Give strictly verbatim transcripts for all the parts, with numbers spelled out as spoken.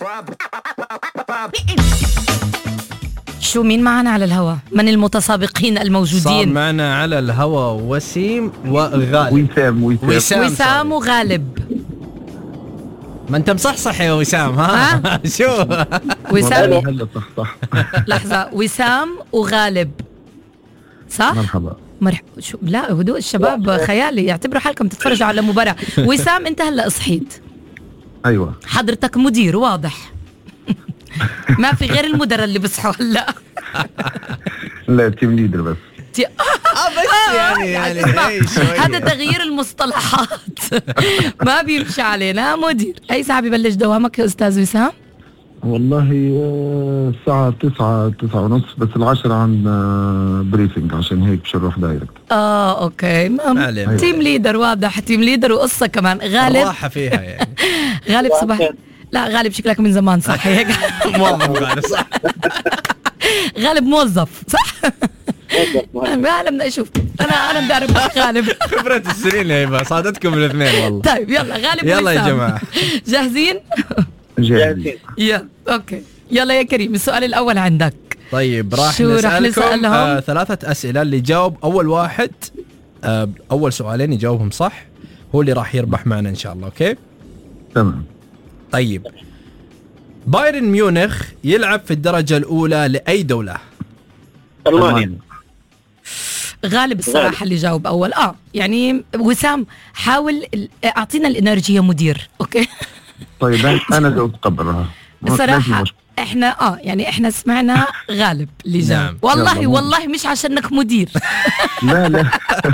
شو مين معنا على الهواء من المتسابقين الموجودين؟ صار معنا على الهواء وسيم وغالب. وسام وسام وسام, وسام وغالب. ما انت مصحصح يا وسام ها, ها؟ شو وسام هلا صح صح. لحظة، وسام وغالب صح؟ مرحبا. مرحبا. شو لا هدوء الشباب خيالي، يعتبروا حالكم تتفرجوا على مباراة. وسام انت هلا صحيت؟ ايوه. حضرتك مدير واضح. ما في غير المدراء اللي بصحوا هلا. لا تيم ليدر بس. تي... اه بس يعني يعني هذا تغيير المصطلحات. ما بيمشي علينا مدير. اي ساعة ببلش دوامك يا استاذ وسام؟ والله الساعة تسعة تسعة ونص، بس العشرة عندنا بريفنج عشان هيك مش نروح دايركت. اه اوكي. معلم. تيم ليدر واضح، تيم ليدر وقصة كمان. غالب راحة فيها يعني. غالب صباح. لا غالب شكلك من زمان صح هيك. موظف غالب صح. غالب موظف صح. ما بدنا نشوف. انا انا بدي اعرف غالب. خبرة السنين يا هبه صادتكم الاثنين والله. طيب يلا غالب. يلا يا جماعة جاهزين. يلا اوكي. يلا يا كريم السؤال الاول عندك. طيب راح شو راح نسألكم نسألهم؟ آه ثلاثة أسئلة، اللي جاوب أول واحد آه أول سؤالين يجاوبهم صح هو اللي راح يربح معنا إن شاء الله. أوكي تمام. طيب بايرن ميونخ يلعب في الدرجة الأولى لأي دولة؟ ألمانيا. غالب الصراحة اللي جاوب أول. آه يعني وسام حاول أعطينا الإنرجية مدير. أوكي طيب أنا جاوبت قبلها الصراحة. احنا اه يعني احنا سمعنا غالب اللي جاوب. نعم. والله والله مش عشانك مدير. لا لا.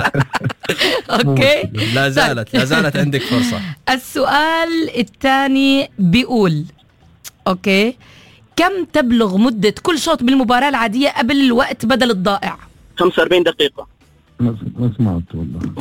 اوكي لا زالت لا زالت عندك فرصة. السؤال الثاني بيقول اوكي كم تبلغ مدة كل شوط بالمباراة العادية قبل الوقت بدل الضائع؟ خمسة وأربعين دقيقة. ما سمعت والله.